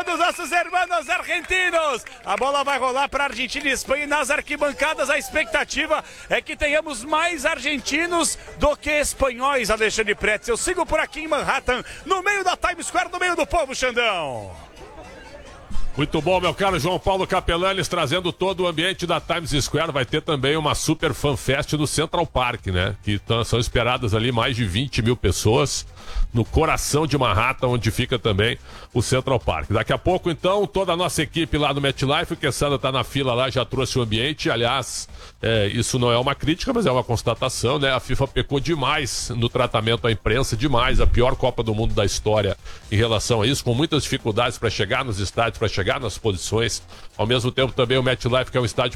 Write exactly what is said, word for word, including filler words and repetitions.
todos os nossos irmãos argentinos. A bola vai rolar para Argentina e Espanha e nas arquibancadas a expectativa é que tenhamos mais argentinos do que espanhóis, Alexandre Pretz. Eu sigo por aqui em Manhattan, no meio da Times Square, no meio do povo, Xandão. Muito bom, meu caro João Paulo Capelanes, trazendo todo o ambiente da Times Square. Vai ter também uma super fan fest no Central Park, né? Que tão, são esperadas ali mais de vinte mil pessoas no coração de Manhattan, onde fica também o Central Park. Daqui a pouco, então, toda a nossa equipe lá no MetLife, o Quesada tá na fila lá, já trouxe o ambiente. Aliás, é, isso não é uma crítica, mas é uma constatação, né? A FIFA pecou demais no tratamento à imprensa, demais. A pior Copa do Mundo da história em relação a isso, com muitas dificuldades para chegar nos estádios, para chegar nas posições. Ao mesmo tempo, também o MetLife, que é um estádio